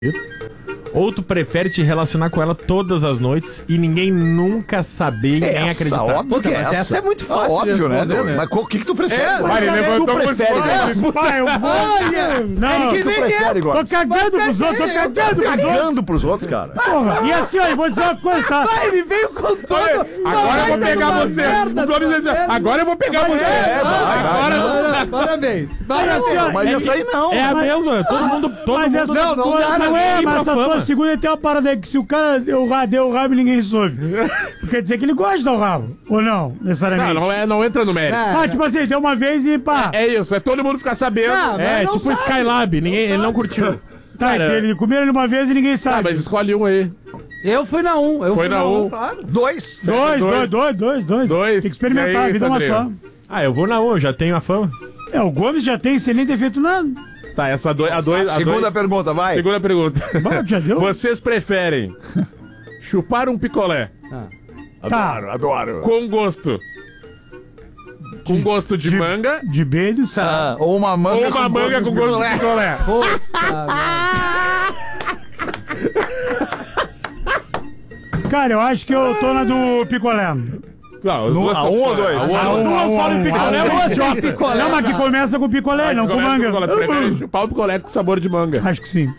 Ou tu prefere te relacionar com ela todas as noites e ninguém nunca saber, ninguém acreditar? Óbvio que mas essa é muito fácil óbvio, de responder, né? Mas o que tu prefere? Ele levantou tu prefere, pai, eu vou. Não, tu prefere, Tô cagando pros outros, tô cagando pros outros. cagando pros outros, cara. Porra, e assim, ó, eu vou dizer uma coisa, tá? Ele veio com todo. Agora eu vou pegar você. O Gomes disse assim, agora eu vou pegar você. Agora. Parabéns. Mas assim, ó, Mas essa aí não. É a mesma, todo mundo. Mas essa não dá, não né? é, Ir mas pra a tua fama. segunda tem uma parada aí que se o cara deu o rabo e ninguém soube. Quer dizer que ele gosta de dar o rabo, ou não, necessariamente? Não entra no mérito. Ah, tipo assim, deu uma vez e pá. É isso, é todo mundo ficar sabendo. Não, É, não tipo sabe. Skylab, ele não curtiu. Tá, cara, ele comeram ele uma vez e ninguém Ah, sabe. mas escolhe um aí. Eu fui na 1. Eu Foi fui na um. claro. Dois. Dois. Dois. Tem que experimentar, E aí, a vida é uma só. Sandrinho? Ah, eu vou na O, já tenho a fama. É, o Gomes já tem sem nem ter feito nada. Tá, essa a dois. Segunda pergunta, vai. Segunda pergunta. Bom, já deu? Vocês preferem chupar um picolé Tá. Adoro. com gosto? Com gosto de manga De beijos. Ou uma manga ou uma manga com gosto de picolé? Cara, eu acho que eu tô na do picolé. Não, as duas a são um ou fora. dois? A uma- Ah, Duas falam em picolé, duas mas só picolé. Não, mas que começa com picolé, não com Picolé manga. Tu prefere chupar o picolé com sabor de manga. Acho que sim.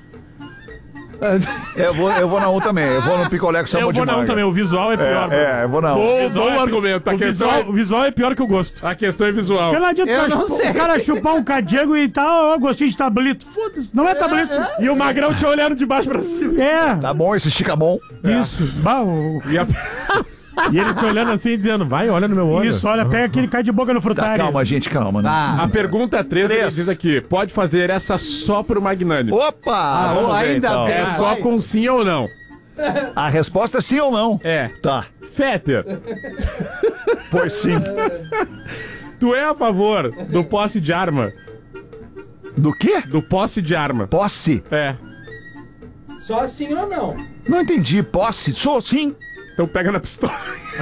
Eu vou na um também. Eu vou no picolé com sabor eu de vou na manga. O também, o visual é pior. mano. Eu vou na um. Bom argumento. O visual é pior que o gosto. A questão é visual. Porque não adianta Eu não o sei. cara chupar um cadiego e tal, ó, gostinho de tablito. Foda-se, não é tablito. E o magrão te olhando de baixo pra cima. É, Tá bom esse chicamon? isso. Bah, E ele te olhando assim, dizendo, vai, olha no meu olho. isso, olha, pega aquele cai de boca no Tá, frutário. calma, gente, calma. Né? A pergunta 3 ele diz aqui: pode fazer essa só pro Magnânimo? Opa! Vamos ver, ainda então. bem. É só com sim ou não? A resposta é sim ou não? É. Tá. Fetter, Pois sim. tu é a favor do posse de arma? Do quê? Do posse de arma. Posse? É. Só sim ou não? Não entendi. Posse? Sou sim. Então pega na pistola.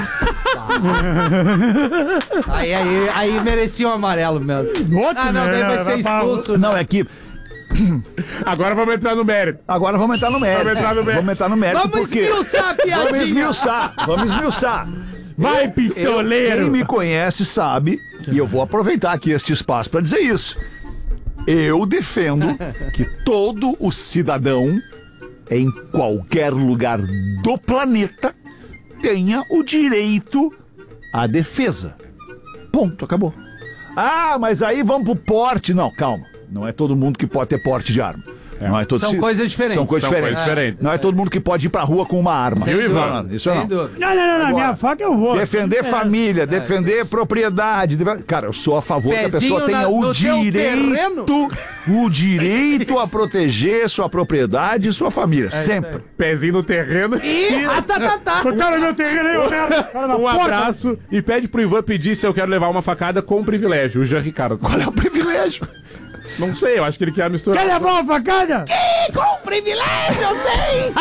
Aí merecia um amarelo mesmo. Outro, Ah, não, né? daí vai ser expulso. Não, é que... Agora vamos entrar no mérito. Agora vamos entrar no mérito. Vamos entrar no mérito. Vamos entrar no mérito Vamos porque... esmiuçar a piadinha. Vamos esmiuçar. Vai, Quem pistoleiro! me conhece sabe, e eu vou aproveitar aqui este espaço para dizer isso. Eu defendo que todo o cidadão, em qualquer lugar do planeta, tenha o direito à defesa. Ponto, acabou. Ah, mas aí vamos pro porte. Não, calma. Não é todo mundo que pode ter porte de arma. Não é todo São coisas diferentes. São coisas São coisas diferentes. diferentes. Não é todo mundo que pode ir pra rua com uma arma. Viu, Ivan? Não, isso não. Sem dúvida. Não, minha faca eu vou. Defender família, defender propriedade. Cara, eu sou a favor que a Pezinho pessoa tenha no o teu terreno. direito a proteger sua propriedade e sua família. Sempre. Pezinho no terreno. Botaram meu terreno aí, ô merda. Cara da Um porta. abraço e pede pro Ivan pedir se eu quero levar uma facada com privilégio. O Jean Ricardo. Qual é o privilégio? Não sei, eu acho que ele quer misturar. Quer levar uma facada? Com privilégio, eu sei!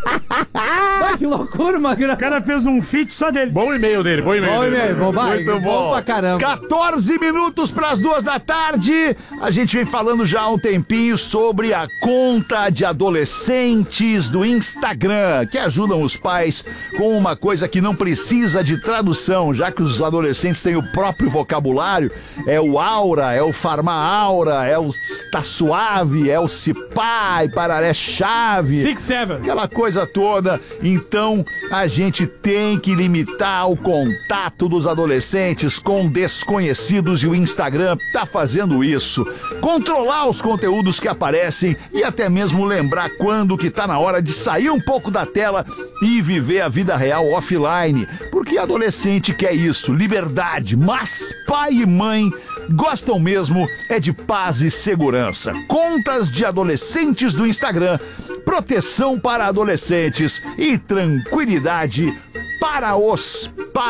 Ah, que loucura, Magrão. O cara fez um feat só dele. Bom e-mail dele, bom e-mail. Bom dele. e-mail, Muito bom pra caramba. 14 minutos para as 2 da tarde. A gente vem falando já há um tempinho sobre a conta de adolescentes do Instagram, que ajudam os pais com uma coisa que não precisa de tradução, já que os adolescentes têm o próprio vocabulário. É o Aura, é o Farma Aura, é o Tá Suave, é o Cipá e Pararé Chave. 6-7. Aquela coisa toda. Então, a gente tem que limitar o contato dos adolescentes com desconhecidos e o Instagram tá fazendo isso. Controlar os conteúdos que aparecem e até mesmo lembrar quando que tá na hora de sair um pouco da tela e viver a vida real offline. Porque adolescente quer isso, liberdade, mas pai e mãe gostam mesmo é de paz e segurança. Contas de adolescentes do Instagram, proteção para adolescentes e tranquilidade para os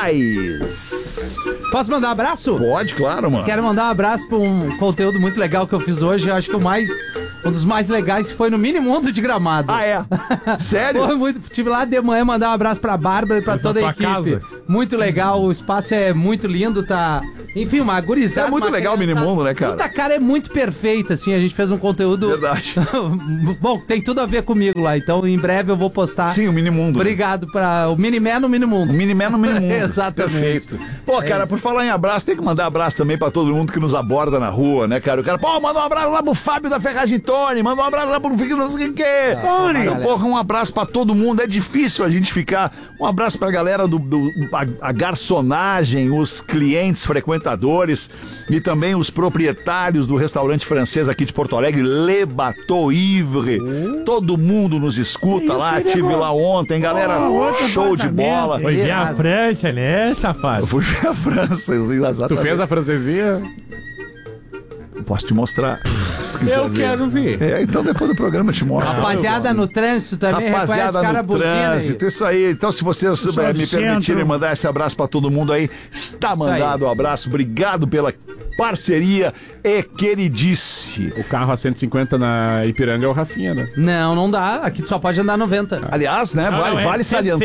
pais. Posso mandar um abraço? Pode, claro, mano. Quero mandar um abraço pra um conteúdo muito legal que eu fiz hoje. Eu acho que um dos mais legais foi no Mini Mundo de Gramado. Ah, é? Sério? Foi muito. Tive lá de manhã mandar um abraço pra Bárbara e pra Mas toda na a tua equipe. casa? muito legal, o espaço é muito lindo, tá... Enfim, uma gurizada. É muito uma legal o criançada. Minimundo, né, cara? Puta, cara, é muito perfeito, assim, a gente fez um conteúdo... Verdade. Bom, tem tudo a ver comigo lá, então em breve eu vou postar. Sim, o Minimundo. Obrigado para o Miniman no Minimundo. O Miniman no Minimundo. Exatamente. Perfeito. Pô, cara, por falar em abraço, tem que mandar abraço também pra todo mundo que nos aborda na rua, né, cara? O cara, pô, manda um abraço lá pro Fábio da Ferragem Tony, manda um abraço lá pro Fico, não sei o que é. Então, porra, um abraço pra todo mundo. É difícil a gente ficar. Um abraço pra galera a garçonagem, os clientes frequentadores e também os proprietários do restaurante francês aqui de Porto Alegre, Le Bateau Ivre. Todo mundo nos escuta lá, tive lá ontem, galera, show de bola. Foi ver a França, né, safado? Eu fui ver a França, exatamente. Tu fez a francesinha? Posso te mostrar. Se quiser Eu ver. quero ver. Então depois do programa eu te mostro. Rapaziada no trânsito também, Rapaziada reconhece o cara no buzina aí. trânsito, isso aí. Então, se vocês me permitirem mandar esse abraço pra todo mundo aí, está mandado o abraço. Obrigado pela parceria e queridice. O carro a 150 na Ipiranga é o Rafinha, né? Não dá, aqui tu só pode andar 90. Aliás, né, Não, é vale 60.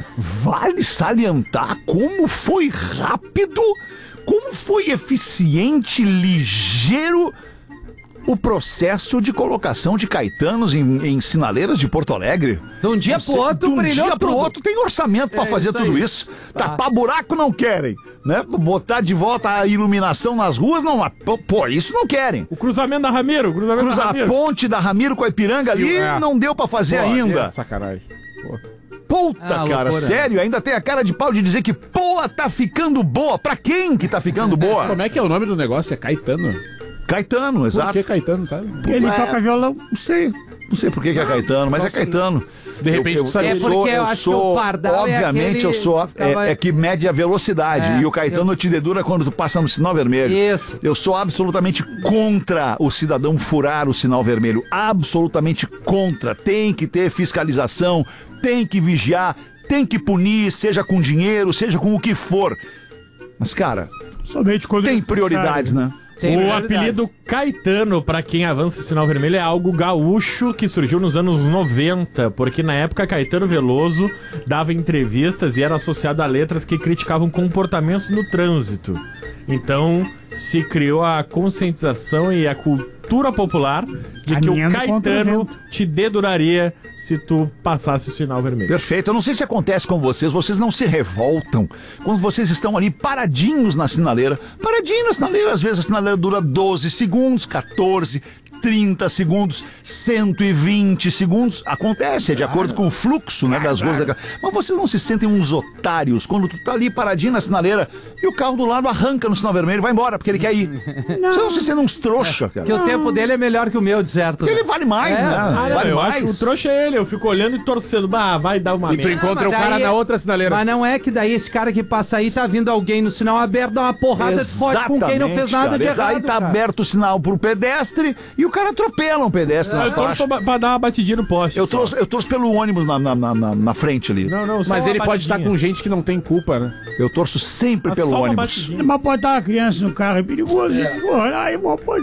salientar como foi rápido, como foi eficiente, ligeiro o processo de colocação de caetanos em sinaleiras de Porto Alegre. De um dia pro outro, de um brilhou dia pro tudo. outro, tem orçamento pra fazer isso tudo aí. isso. Tapar buraco não querem, né? Botar de volta a iluminação nas ruas, não. Pô, isso não querem. O cruzamento da Ramiro, Cruzar a ponte da Ramiro com a Ipiranga ali, não deu pra fazer ainda. É sacanagem. Pô. Puta, Ah, cara, loucura. sério? Ainda tem a cara de pau de dizer que, pô, tá ficando boa. Pra quem que tá ficando boa? Como é que é o nome do negócio? É Caetano? Caetano, Por exato. que Caetano, sabe? Ele toca violão. Não sei por que é Caetano, mas é Caetano. De repente tu sabe. É porque eu acho que o Pardal é obviamente aquele- eu sou, é que mede a velocidade, É, e o Caetano te dedura quando tu passa no sinal vermelho. Isso. Eu sou absolutamente contra o cidadão furar o sinal vermelho, absolutamente contra. Tem que ter fiscalização, tem que vigiar, tem que punir, seja com dinheiro, seja com o que for. Mas, cara, Somente quando tem necessário. prioridades, né? Tem O prioridade. apelido Caetano, pra quem avança o sinal vermelho, é algo gaúcho que surgiu nos anos 90, porque na época Caetano Veloso dava entrevistas e era associado a letras que criticavam comportamentos no trânsito. Então se criou a conscientização e a cultura popular de que o Caminhando contra o Caetano vento. te deduraria se tu passasse o sinal vermelho. Perfeito. Eu não sei se acontece com vocês não se revoltam quando vocês estão ali paradinhos na sinaleira. Paradinho na sinaleira, às vezes a sinaleira dura 12 segundos, 14, 30 segundos, 120 segundos. Acontece, é de acordo com o fluxo, né, das ruas. Mas vocês não se sentem uns otários quando tu tá ali paradinho na sinaleira e o carro do lado arranca no sinal vermelho e vai embora, porque ele quer ir. Vocês não se sentem uns trouxa, cara. Que o tempo dele é melhor que o meu, de certo. Ele vale mais, né? Vale eu mais. acho o trouxa é ele, eu fico olhando e torcendo, vai dar uma E tu merda. encontra o mas cara daí- na outra sinaleira. Mas não é que daí esse cara que passa aí tá vindo alguém no sinal aberto, dá uma porrada forte com quem não fez nada cara. de errado. Aí tá cara. aberto o sinal pro pedestre e o cara atropela um pedestre na Eu torço faixa. pra dar uma batidinha no poste. Eu só. torço pelo ônibus na frente ali. Não, só Mas uma ele pode estar batidinha. com gente que não tem culpa, né? Eu torço sempre Mas pelo só uma ônibus. batidinha. Mas botar uma criança no carro é perigoso. Ai,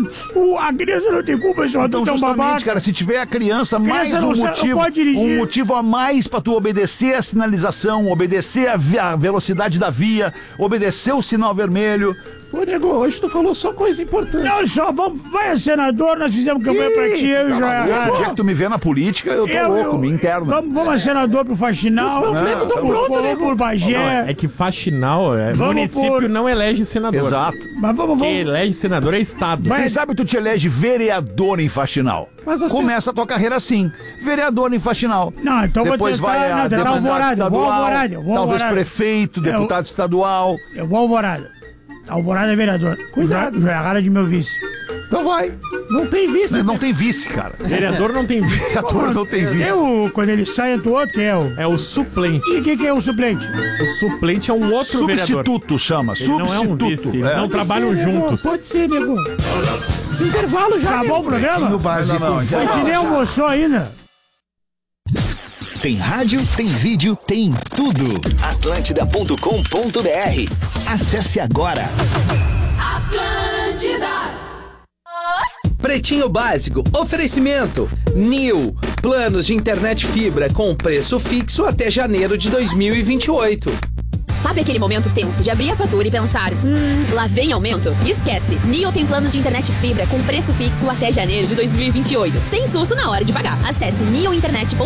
a criança não tem culpa, só Então, tu é um justamente, babaca. cara, se tiver a criança, mais Criança um não motivo, pode dirigir. um motivo a mais pra tu obedecer a sinalização, obedecer a velocidade da via, obedecer o sinal vermelho. Pô, nego, hoje tu falou só coisa importante. Não, só vamos, vai a senador, nós fizemos campanha pra ti, eu e o Tá Joia maluco? O dia que tu me vê na política, eu tô louco, me interno. Vamos a senador pro Faxinal. Vamos pro Bagé. Não, é que faxinal, Vamos município por- não elege senador. Exato. Mas vamos. Quem elege senador é Estado. Vai- Quem sabe tu te elege vereador em Faxinal. Mas as Começa a tua carreira assim, vereador em Faxinal. Não, então Depois vou tentar, vai a não, tentar deputado Alvorada, eu vou estadual, Alvorada, eu vou talvez Alvorada. prefeito, deputado estadual. Eu vou Alvorada. Alvorada é vereador. Cuidado. Joia de meu vice. Então vai. Não tem vice. Não tem vice, cara. Vereador não tem vice. Vereador não tem vice. Quando ele sai, entra o outro, que é o... É o suplente. E quem que é o suplente? O suplente é um outro vereador. Substituto chama. Ele não é um Substituto. vice, eles não trabalham juntos. Pode ser, nego. Intervalo já. Acabou o programa? básico. Foi que nem almoçou ainda. Tem rádio, tem vídeo, tem tudo. Atlântida.com.br. Acesse agora. Pretinho Básico, oferecimento Nil, planos de internet fibra com preço fixo até janeiro de 2028. Sabe aquele momento tenso de abrir a fatura e pensar, lá vem aumento? Esquece! Neo tem planos de internet fibra com preço fixo até janeiro de 2028. Sem susto na hora de pagar. Acesse neointernet.com